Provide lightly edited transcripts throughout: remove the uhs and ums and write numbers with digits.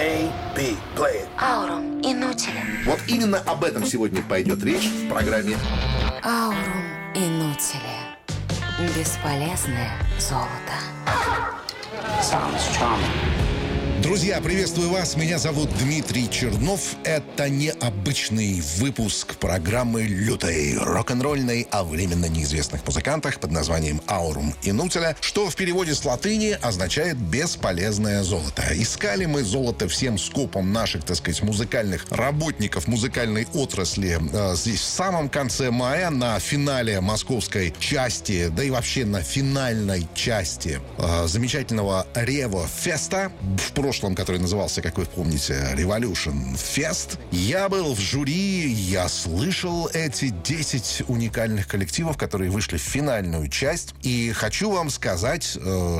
A-B, play it. Аурум Инутиля. Вот именно об этом сегодня пойдет речь в программе Аурум Инутиля. Бесполезное золото. Друзья, приветствую вас. Меня зовут Дмитрий Чернов. Это необычный выпуск программы лютой рок-н-ролльной о временно неизвестных музыкантах под названием «Аурум Инутиля», что в переводе с латыни означает «бесполезное золото». Искали мы золото всем скопом наших, так сказать, музыкальных работников музыкальной отрасли здесь в самом конце мая на финале московской части, да и вообще на финальной части замечательного Рево-феста в прошлом, который назывался, как вы помните, Revolution Fest. Я был в жюри, я слышал эти 10 уникальных коллективов, которые вышли в финальную часть. И хочу вам сказать,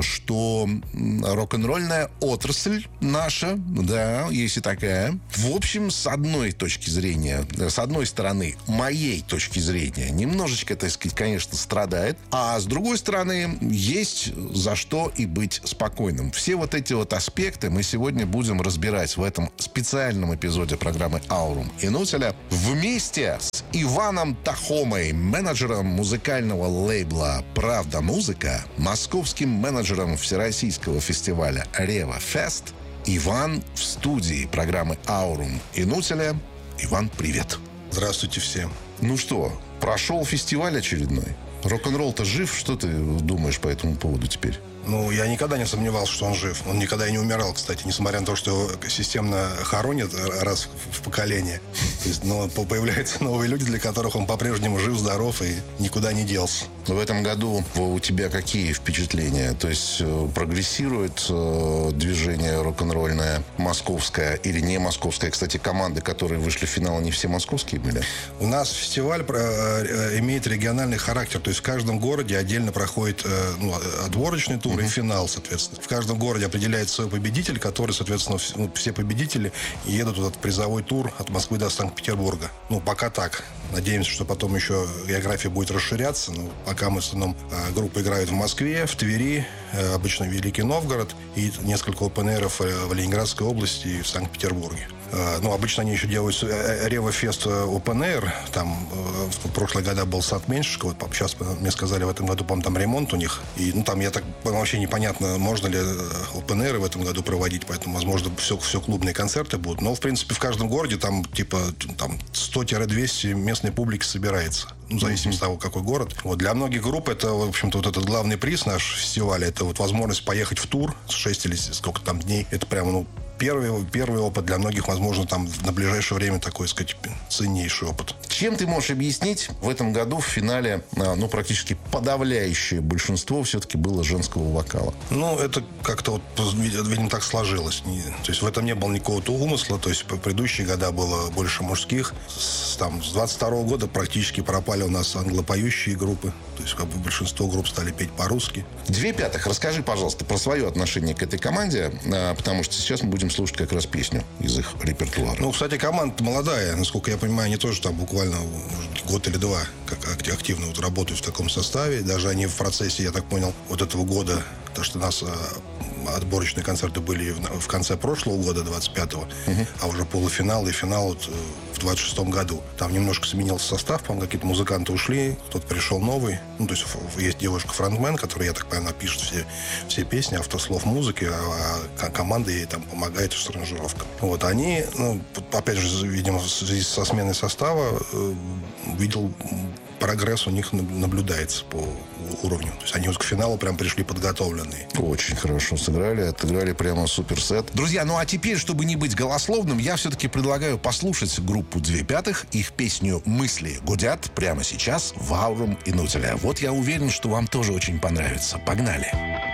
что рок-н-ролльная отрасль наша, да, есть и такая, в общем, с одной точки зрения, с одной стороны, моей точки зрения, немножечко, так сказать, конечно, страдает, а с другой стороны, есть за что и быть спокойным. Все вот эти вот аспекты мы сегодня будем разбирать в этом специальном эпизоде программы «Аурум Инутиля» вместе с Иваном Тахомой, менеджером музыкального лейбла «Правда Музыка», московским менеджером всероссийского фестиваля «Рево-фест». Иван в студии программы «Аурум Инутиля». Иван, привет. Здравствуйте всем. Ну что, прошел фестиваль очередной? Рок-н-ролл-то жив? Что ты думаешь по этому поводу теперь? Ну, я никогда не сомневался, что он жив. Он никогда и не умирал, кстати, несмотря на то, что его системно хоронят раз в поколение. То есть, но появляются новые люди, для которых он по-прежнему жив, здоров и никуда не делся. В этом году у тебя какие впечатления? То есть прогрессирует движение рок-н-ролльное московское или не московское? Кстати, команды, которые вышли в финал, они все московские были? У нас фестиваль имеет региональный характер. То есть в каждом городе отдельно проходит отборочный тур и финал, соответственно. В каждом городе определяется свой победитель, который, соответственно, все победители едут в этот призовой тур от Москвы до Санкт-Петербурга. Ну, пока так. Надеемся, что потом еще география будет расширяться. Но пока мы в основном группы играют в Москве, в Твери, обычно Великий Новгород и несколько опен-эйров в Ленинградской области и в Санкт-Петербурге. Ну, обычно они еще делают Рево-фест Open Air. Там в прошлые года был сад Меньшикова. Вот сейчас мне сказали, в этом году, по-моему, там ремонт у них. И, ну, там, я так вообще непонятно, можно ли Open Air в этом году проводить. Поэтому, возможно, все клубные концерты будут. Но, в принципе, в каждом городе там, типа, там 100-200 местной публики собирается. Ну, в зависимости от того, какой город. Вот, для многих групп это, в общем-то, вот этот главный приз нашего фестиваля. Это вот возможность поехать в тур 6 или сколько там дней. Это прямо, ну, Первый опыт для многих, возможно, там на ближайшее время такой, сказать, ценнейший опыт. Чем ты можешь объяснить в этом году в финале, ну, практически подавляющее большинство все-таки было женского вокала? Ну, это как-то вот, видимо, так сложилось. То есть в этом не было никакого-то умысла. То есть в предыдущие года было больше мужских. С 22-го года практически пропали у нас англопоющие группы. То есть как бы большинство групп стали петь по-русски. Две пятых. Расскажи, пожалуйста, про свое отношение к этой команде, потому что сейчас мы будем слушать как раз песню из их репертуара. Ну, кстати, команда молодая. Насколько я понимаю, они тоже там буквально, может, год или два как активно вот работают в таком составе. Даже они в процессе, я так понял, вот этого года, потому что у нас отборочные концерты были в конце прошлого года, 25-го, а уже полуфинал и финал вот в 26-м году. Там немножко сменился состав, по-моему, какие-то музыканты ушли, кто-то пришел новый. Ну, то есть есть девушка-фронтмен, которая, я так понимаю, пишет все песни, автор слов музыки, а команда ей там помогает с аранжировкой. Вот они, ну, опять же, видимо, в связи со сменой состава видел прогресс у них наблюдается по уровню. То есть они вот к финалу прям пришли подготовленные. Очень хорошо сыграли, отыграли прямо суперсет. Друзья, ну а теперь, чтобы не быть голословным, я все-таки предлагаю послушать группу «Две пятых», их песню «Мысли гудят» прямо сейчас в «Аурум Инутиля». Вот я уверен, что вам тоже очень понравится. Погнали!